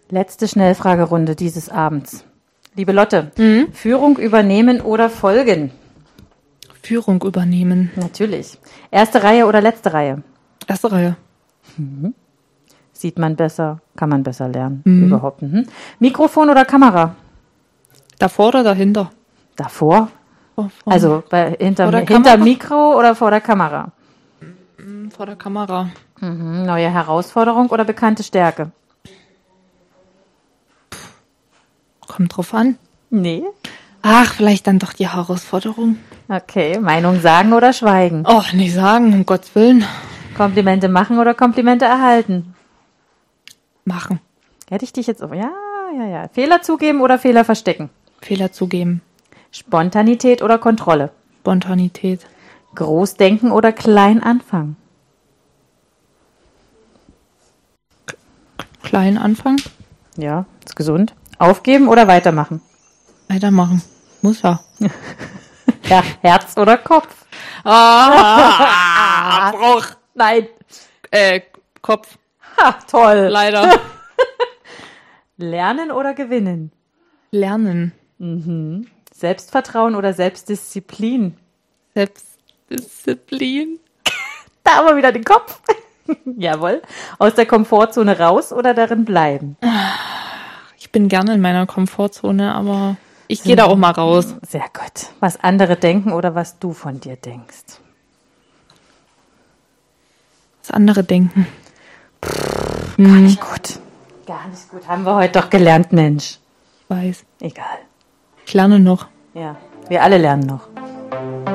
Letzte Schnellfragerunde dieses Abends. Liebe Lotte, Führung übernehmen oder folgen? Führung übernehmen. Natürlich. Erste Reihe oder letzte Reihe? Erste Reihe. Sieht man besser, kann man besser lernen. Überhaupt. Mikrofon oder Kamera? Davor oder dahinter? Davor? Vor Also hinter Kamera? Mikro oder vor der Kamera? vor der Kamera. Neue Herausforderung oder bekannte Stärke? Kommt drauf an. Nee. Ach, vielleicht dann doch die Herausforderung. Okay, Meinung sagen oder schweigen? Och, nicht sagen, um Gottes Willen. Komplimente machen oder Komplimente erhalten? Machen. Hätte ich dich jetzt... Ja. Fehler zugeben oder Fehler verstecken? Fehler zugeben. Spontanität oder Kontrolle? Spontanität. Groß denken oder klein anfangen? Klein anfangen. Ja, ist gesund. Aufgeben oder weitermachen? Weitermachen. Muss ja. Ja, Herz oder Kopf? Abbruch. Nein. Kopf. Ha, toll. Leider. Lernen oder gewinnen? Lernen. Selbstvertrauen oder Selbstdisziplin? Selbstdisziplin. Da haben wir wieder den Kopf. Jawohl. Aus der Komfortzone raus oder darin bleiben? Ich bin gerne in meiner Komfortzone, aber ich gehe da auch mal raus. Sehr gut. Was andere denken oder was du von dir denkst? Was andere denken. Gar nicht gut. Gar nicht gut. Haben wir heute doch gelernt, Mensch. Ich weiß. Egal. Ich lerne noch. Ja, wir alle lernen noch.